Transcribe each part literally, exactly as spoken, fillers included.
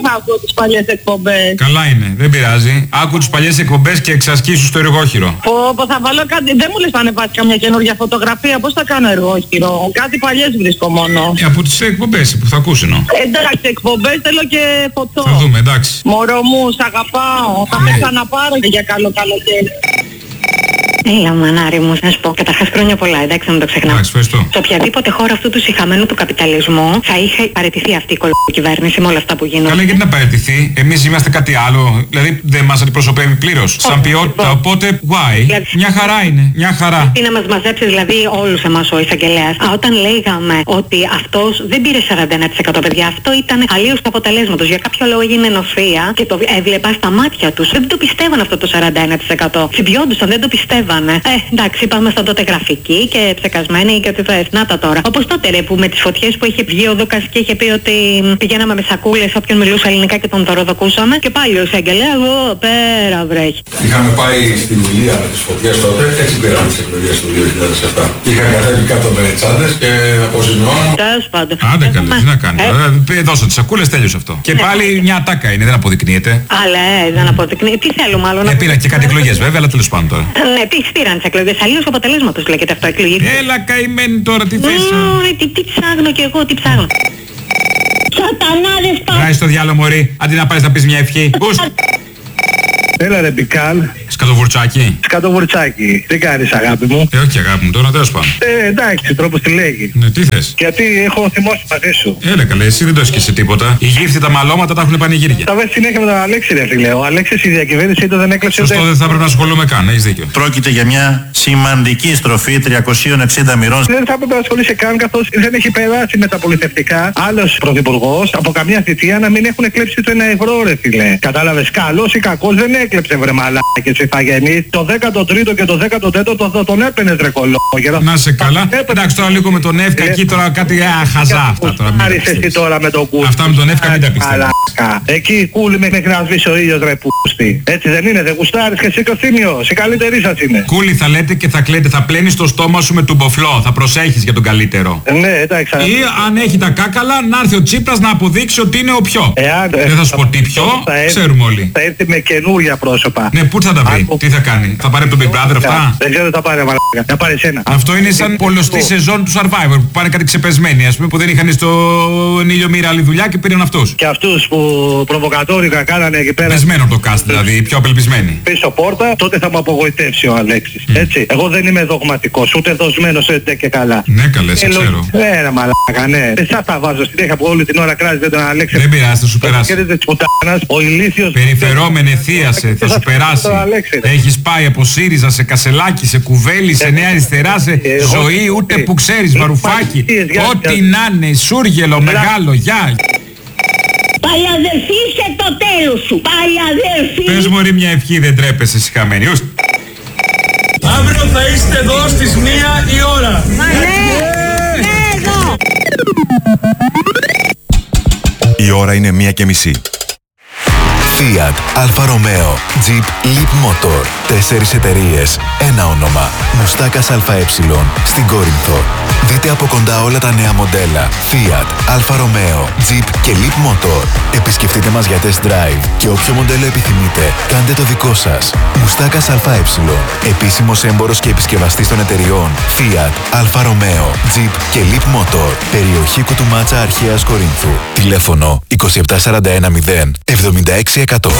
ακούω τις παλιές εκπομπές. Καλά είναι, δεν πειράζει. Άκου τις παλιές εκπομπές και εξασκήσου στο εργόχειρο. Πω, πω, θα βάλω κάτι. Δεν μου λες να ανεβάσει καμιά καινούργια φωτογραφία. Πώς θα κάνω εργόχειρο. Κάτι παλιές βρίσκω μόνο. Ε, από τις εκπομπές που θα ακούσουν. Εντάξει, εκπομπές θέλω και φωτό. Θα δούμε, εντάξει. Μωρό μου, σ' αγαπάω. Θα με ξαναπάρω και για καλό καλοκαίρι. Έλα, μανάρι μου, να σου πω. Καταρχάς, χρόνια πολλά, εντάξει, να μην το ξεχνάω. Εντάξει, ευχαριστώ. Σε οποιαδήποτε χώρα αυτού του σιχαμένου του καπιταλισμού θα είχε παραιτηθεί αυτή η κολοκυβέρνηση με όλα αυτά που γίνονται. Καλά, γιατί να παραιτηθεί. Εμείς είμαστε κάτι άλλο. Δηλαδή δεν μας αντιπροσωπεύει πλήρως. Σαν ποιότητα. Οπότε, why. Δηλαδή, μια χαρά είναι. Μια χαρά. Τι να μας μαζέψει δηλαδή όλους εμάς ο εισαγγελέας. Α, όταν λέγαμε ότι αυτός δεν πήρε σαράντα ένα τοις εκατό, παιδιά, αυτό ήταν αλλίως του αποτελέσματος. Για κάποιο λόγο έγινε νοσία και το έβλεπα στα μάτια τους. Δεν το πιστεύαν αυτό το σαράντα ένα τοις εκατό. Συμπιόντουσαν, δεν το πιστεύαν. Ε, εντάξει, είπαμε στον τότε γραφική και ψεκασμένη και ότι θα εθνάτα τώρα. Όπως τότε ρε, που με τις φωτιές που είχε βγει ο Δούκας και είχε πει ότι πηγαίναμε με σακούλες όποιον μιλούσε ελληνικά και τον δωροδοκούσαμε. Και πάλι ο εισαγγελέας, εγώ πέρα βρέχει. Είχαμε πάει στην Ηλία με τις φωτιές τότε, έτσι πήραμε τις εκλογές του δύο χιλιάδες επτά. Είχαν κατέβει κάτω με τσάντες και αποζημιώναμε. Τέλος πάντων. Άντε καλέ, τι να κάνει. Ε, δώσε τις σακούλες, τέλειωσε αυτό. Και πάλι μια ατάκα είναι, δεν αποδεικνύεται. Αλλά ε, δεν αποδεικνύει. Τι θέλουμε άλλο να. Ε, πήρα και κάτι εκλογές βέβαια, αλλά τέλος πάντων τώρα. Ναι, τι πήραν τις εκλογές. Αλλίως αποτελέσματος λέγεται αυτό, εκλογή. Έλα καημένη τώρα, τι θες. Mm, τι, τι ψάχνω κι εγώ, τι ψάχνω. Σατανάδες πα... Γράφει στο διάλογο μωρή, αντί να πάρεις να πεις μια ευχή. Πούς. Έλα ρε Μπικάλ. Σκατοβουρτσάκι. Σκατοβουρτσάκι. Τι κάνεις αγάπη μου. Ε, όχι αγάπη μου, τώρα τέλος πάντων. Ε, εντάξει, τρόπος τη λέγει. Ναι, τι θες. Γιατί έχω θυμώσει μαζί σου. Έλα καλέ, εσύ δεν το έχεις και σε τίποτα. Οι γύφτοι τα μαλώματα τα έχουν πανηγύρια. Τα βες συνέχεια με τον Αλέξη ρε φίλε. Ο Αλέξης η διακυβέρνηση του δεν έκλεψε Σωστό, ούτε... δεν θα πρέπει να ασχολούμαι καν, έχεις δίκιο. Πρόκειται για μια σημαντική στροφή τριακοσίων εξήντα μοιρών. Δεν θα έπρεπε να ασχολείσαι καν καθώς δεν έχει περάσει με τα πολιτευτικά άλλος πρωθυπουργός από καμιά θητεία να μην έχουν εκλέψει το ένα ευρώ ρε φίλε. Κατάλαβες, καλός ή κακός δεν έκλεψε βρε μαλάκες ηθαγενείς. Το δέκατο τρίτο και το δέκατο τέταρτο το, τον έπαινες ρε κολόγερα. Να σε καλά. Εντάξει τώρα λίγο με τον Εύκα εκεί τώρα κάτι α, χαζά αυτά τώρα. Άρισες εσύ τώρα με τον κούλι. Αυτά με τον Εύκα μην τα πιστεύω. Εκεί κούλι μέχρι να σβήσει ο ήλιος ρε πούστη. Έτσι δεν είναι, δεν γουστάρεις και εσύ Κωστίνιος. Η καλύτερη σας είναι. Κούλι θα λέτε και θα κλαίτε, θα πλένεις το στόμα σου με τουμποφλό. Θα προσέχεις για τον καλύτερο. Ναι, εντάξει. Ή αν έχει τα κάκαλα να έρθει ο Τσίπρας να αποδείξει ότι είναι ο πιο. Εάν, δεν θα σου πω τι πιο, ξέρουμε όλοι. Θα έρθει με καινούργια πρόσωπα. Ναι, πού θα τα βρει, τι θα κάνει, θα πάρει από τον Big Brother αυτά. Δεν ξέρω τι θα πάρει, μαλάκα. Θα πάρει εσένα. Αυτό είναι σαν πολλωστή σεζόν του Survivor που πάνε κάτι ξεπεσμένοι, ας πούμε, που δεν είχαν στον ήλιο μοίρα άλλη δουλειά και πήραν αυτούς. Και αυτούς που προβοκατόρικα κάνανε εκεί πέρα. Πεσμένο το cast δηλαδή, οι πιο απελπισμένοι. Πίσω πόρτα, τότε θα με απογοητεύσει ο Αλέξης. Mm. Έτσι. Εγώ δεν είμαι δογματικός, ούτε δοσμένος ούτε και καλά. Ναι, καλέ, σε ξέρω. Ναι, ρε μαλάκα, ναι. Εσάς τα βάζω στην τέχεια που όλη την ώρα κράζετε τον Αλέξη. Δεν πειράζει, θα σου περάσει. Ο ηλίθιος. Περιφερόμενε θίασε, θα σου περάσει. Έχεις πάει από ΣΥΡΙΖΑ σε Κασελάκι, σε Κουβέλη, σε Νέα Αριστερά, σε Ζωή, ούτε που ξέρεις, Βαρουφάκι. Ό,τι να είναι, Σούργελο, μεγάλο, γεια. Παλιαδερφή σε το τέλος σου. Παλιαδερφή. Πες μωρή μια ευχή, δεν τρέπεσαι συχαμένη. Αύριο θα είστε εδώ στις μία η ώρα. Μα ναι, ναι εδώ. Η ώρα είναι μία και μισή. Fiat, Alfa Romeo, Jeep, Leap Motor. Τέσσερις εταιρείες, ένα όνομα. Μουστάκας ΑΕ στην Κόρινθο. Δείτε από κοντά όλα τα νέα μοντέλα Fiat, Alfa Romeo, Jeep και Leap Motor. Επισκεφτείτε μας για test drive και όποιο μοντέλο επιθυμείτε, κάντε το δικό σας. Μουστάκας ΑΕ, επίσημος έμπορος και επισκευαστής των εταιριών Fiat, Alfa Romeo, Jeep και Leap Motor. Περιοχή Κουτουμάτσα Αρχαίας Κορίνθου. Τηλέφωνο είκοσι επτά σαράντα ένα μηδέν εβδομήντα έξι εκατό.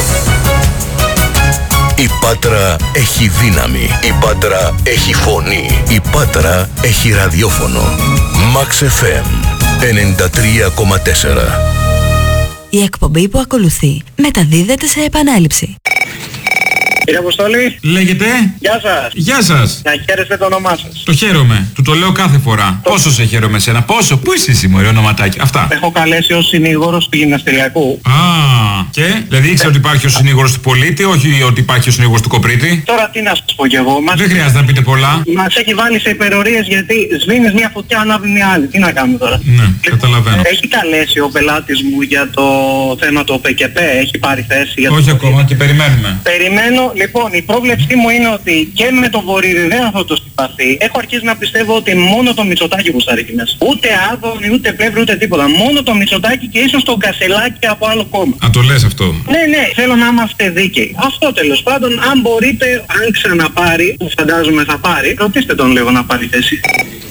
Η Πάτρα έχει δύναμη. Η Πάτρα έχει φωνή. Η Πάτρα έχει ραδιόφωνο. Max εφ εμ ενενήντα τρία κόμμα τέσσερα. Η εκπομπή που ακολουθεί μεταδίδεται σε επανάληψη. Κύριε Αποστόλη. Λέγεται. Γεια σας. Γεια σας. Να χαίρεστε το όνομά σας. Το χαίρομαι. Του το λέω κάθε φορά. Το... Πόσο σε χαίρομαι εσένα. Πόσο. Πού είσαι εσύ μωρέ ονοματάκι. Αυτά. Έχω καλέσει ως συνήγορος του γυμναστηριακού. Α, Και, δηλαδή ήξερα ότι υπάρχει ο συνήγορος του πολίτη, όχι ότι υπάρχει ο συνήγορος του κοπρίτη. Τώρα τι να σας πω κι εγώ. Μας... Δεν χρειάζεται να πείτε πολλά. Μας έχει βάλει σε υπερορίες γιατί σβήνεις μια φωτιά, ανάβει μια άλλη. Τι να κάνουμε τώρα. Ναι, καταλαβαίνω. Έχει καλέσει ο πελάτης μου για το θέμα το ΠΚΠ, έχει πάρει θέση για το... Όχι ακόμα και περιμένουμε. Περιμένω, λοιπόν, η πρόβλεψή μου είναι ότι και με το Βορύδη δεν θα το συμπαθεί. Έχω αρχίσει να πιστεύω ότι μόνο το Μητσοτάκη που θα ρίχνει μέσα. Ούτε Άδωνη, ούτε Πλεύρη, ούτε τίποτα. Μόνο το Μητσοτάκη και ίσως το Κασελάκι από άλλο κόμμα. Α, το λες αυτό. Ναι, ναι, θέλω να είμαστε δίκαιοι. Αυτό τέλος πάντων, αν μπορείτε, αν ξαναπάρει, που φαντάζομαι θα πάρει, ρωτήστε τον λίγο να πάρει θέση.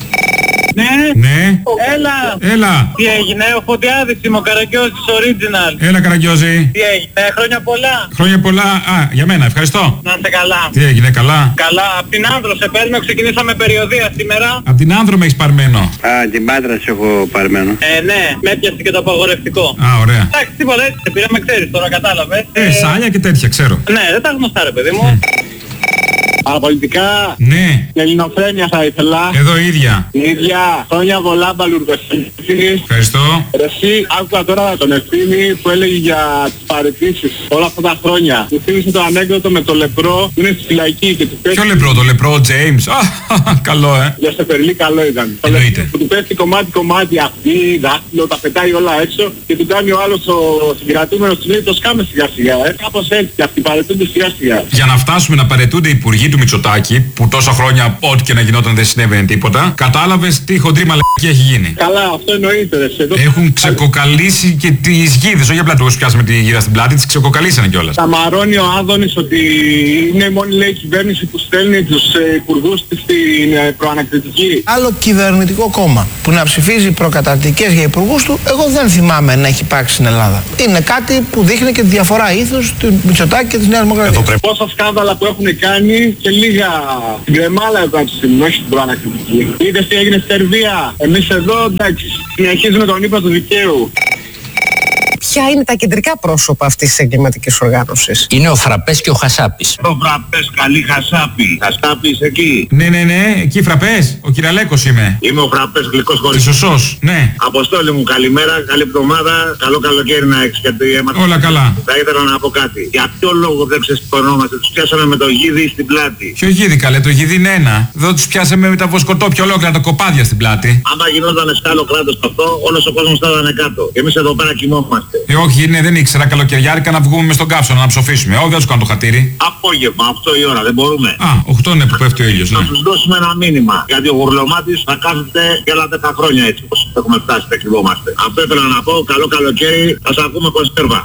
Ναι. Ναι. Έλα. Έλα. Τι έγινε, ο Φωτιάδης είμαι, ο Καραγκιόζης original. Έλα Καραγκιόζη. Τι έγινε, χρόνια πολλά. Χρόνια πολλά. Α, για μένα, ευχαριστώ. Να είστε καλά. Τι έγινε, καλά. Καλά, απ' την Άνδρο σε παίρνω, ξεκινήσαμε περιοδία σήμερα. Απ' την Άνδρο με έχεις παρμένο. Α, την Πάτρα σε έχω παρμένο. Ε, ναι, με έπιασε και το απαγορευτικό. Α, ωραία. Εντάξει, τίποτα έτσι, σε πήραμε, ξέρεις, τώρα κατάλαβες. Ε, σάλια και τέτοια, ξέρω. Ναι, δεν τα γνωστά ρε παιδί μου. Παραπολιτικά, Ναι. ελληνοφρένεια θα ήθελα. Εδώ ίδια. Η ίδια, χρόνια πολλά Μπαλουρδοσύνη. Ευχαριστώ. Εσύ άκουγα τώρα τον Ευθύμη που έλεγε για τις παραιτήσεις όλα αυτά τα χρόνια. Μου θύμισε το ανέκδοτο με το λεπρό που είναι στη φυλακή και του πέφτει... Ποιο λεπρό, το λεπρό James. Α, καλό ε. Για σε περλή καλό ήταν. Εννοείται. Που του πέφτει κομμάτι κομμάτι αυτή, δάχτυλο, τα πετάει όλα έξω και του κάνει ο άλλος ο συγκρατούμενος του λέει το σκάμε σιγά σιγά. Ε. Κάπως έτσι και αυτοί παρετούνται σιγά σιγά. Για να φτάσουμε να παρετούνται οι υπουργοί του Μητσοτάκη, που τόσα χρόνια ό,τι και να γινόταν δεν συνέβαινε τίποτα, κατάλαβες τι χοντρή μαλακή έχει γίνει. Καλά, αυτό εννοείται. Ρε. Έχουν ξεκοκαλίσει και τις γίδες, όχι απλά τους πιάσαμε τη γίδα στην πλάτη, τις ξεκοκαλίσανε κιόλας. Θα μαρώνει ο Άδωνης ότι είναι η μόνη λέει κυβέρνηση που στέλνει τους ε, υπουργούς της στην ε, προανακριτική. Άλλο κυβερνητικό κόμμα που να ψηφίζει προκαταρτικές για υπουργούς του, εγώ δεν θυμάμαι να έχει υπάρξει στην Ελλάδα. Είναι κάτι που δείχνει και τη διαφορά ήθους του Μητσοτάκη και της Νέας Δημοκρατίας. Πόσα σκάνδαλα που έχουν κάνει και λίγα στην κρεμάλα εδώ από τη στιγμή, όχι στην προανακριτική. Είδες τι έγινε στη Σερβία. Εμείς εδώ εντάξει, συνεχίζουμε τον ύπνο του δικαίου. Ποια είναι τα κεντρικά πρόσωπα αυτής της εγκληματικής οργάνωσης? Είναι ο Φραπές και ο Χασάπης. Ο Φραπές, καλή Χασάπη. Χασάπης εκεί. Ναι, ναι, ναι, εκεί Φραπές. Ο Κυραλέκος είμαι. Είμαι ο Φραπές γλυκός χωρίς. Σωσός, ναι. Αποστόλη μου, καλημέρα, καλή εβδομάδα, καλό καλοκαίρι να έχεις γιατί έμαθα. Όλα καλά. Θα ήθελα να πω κάτι. Για ποιο λόγο δεν ξεσηκωνόμαστε, τους πιάσαμε με το γίδι στην πλάτη. Ποιο γίδι καλέ, το γίδι είναι ένα. Εδώ τους πιάσαμε με τα βοσκοτόπια ολόκληρα τα κοπάδια στην πλάτη. Άμα γινόταν σε άλλο κράτος αυτό, όλος ο κόσμος θα ήταν κάτω. Και εμείς εδώ πέρα κοιμόμαστε. Ε, όχι, ναι, δεν ήξερα καλοκαιριάρικα να βγούμε μες στον καύσωνα να ψοφήσουμε. Όχι, δεν τους κάνω το χατήρι. Απόγευμα, οκτώ η ώρα, δεν μπορούμε. Α, οκτώ είναι που πέφτει ο ήλιος, ναι. Θα τους δώσουμε ένα μήνυμα. Γιατί ο γουρλωμάτης θα κάθεται και άλλα δέκα χρόνια έτσι όπως έχουμε φτάσει και κρυβόμαστε. Αυτό ήθελα να πω, καλό καλοκαίρι, θα σας ακούμε κονσέρβα.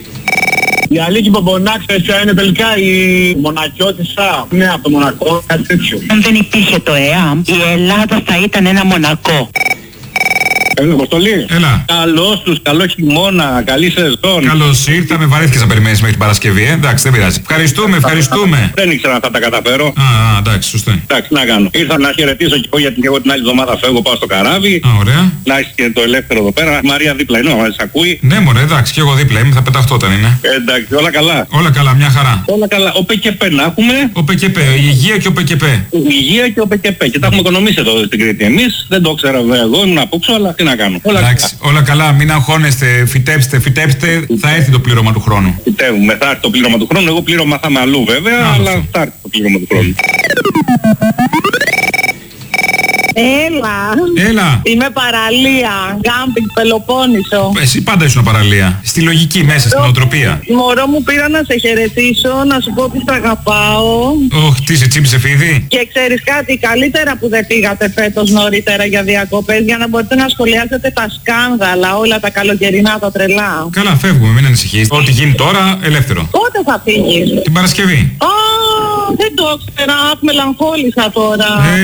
Η Αλίκη Μπομπονάκ, ποια είναι τελικά η μονακιώτισσα. Ναι, από το Μονακό, κάτι τέτοιο. Αν δεν υπήρχε το ΕΑΜ, η Ελλάδα θα ήταν ένα Μονακό. Έλα, Αποστολή. Έλα. Καλώς τους, καλό χειμώνα, καλή σεζόν. Καλώς ήρθαμε, βαρέθηκες να περιμένεις μέχρι την Παρασκευή, ε. Εντάξει, δεν πειράζει. Ευχαριστούμε, ευχαριστούμε. Δεν ήξερα να θα τα καταφέρω. Α, α, εντάξει, σωστό. Εντάξει, να κάνω. Ήρθα να χαιρετήσω και εγώ γιατί και εγώ την άλλη εβδομάδα φεύγω, πάω στο καράβι. Α, ωραία. Να έχεις και το ελεύθερο εδώ πέρα. Μαρία δίπλα είναι, μας ακούει. Ναι, μωρέ, εντάξει, και εγώ δίπλα είμαι, θα πεταχτώ όταν είναι. Ε, εντάξει, όλα καλά. Όλα καλά, μια χαρά. Όλα καλά. Ο ΠΚΠ να έχουμε. Ο ΠΚΠ, η υγεία και ο ΠΚΠ. Η υγεία και ο ΠΚΠ. Και τα έχουμε οικονομήσει εδώ στην Κρήτη. Εμείς δεν το ξέρω βέβαια εγώ, ήμουν απόξω, αλλά τι να κάνω. Όλα εντάξει, καλά. Όλα καλά, μην αγχώνεστε, φυτέψτε, φυτέψτε, θα έρθει το πλήρωμα του χρόνου. Φυτεύουμε, θα έρθει το πλήρωμα του χρόνου. Εγώ πλήρωμα θα είμαι αλλού βέβαια, Α, αλλά θα έρθει το πλήρωμα του χρόνου. Έλα. Έλα. Είμαι παραλία. Κάμπινγκ Πελοπόννησο. Εσύ πάντα ήσουν παραλία. Στη λογική μέσα, στην οτροπία. Μωρό μου, πήρα να σε χαιρετήσω, να σου πω ότι σ' αγαπάω. Ωχ, τι σε τσίπησε φίδι. Και ξέρεις κάτι, καλύτερα που δεν πήγατε φέτος νωρίτερα για διακοπές για να μπορείτε να σχολιάσετε τα σκάνδαλα, όλα τα καλοκαιρινά, τα τρελά. Καλά, φεύγουμε, μην ανησυχείς. Ό,τι γίνει τώρα, ελεύθερο. Πότε θα φύγεις? Την Παρασκευή. Α, δεν το ήξερα, μελαγχόλησα τώρα. Ε,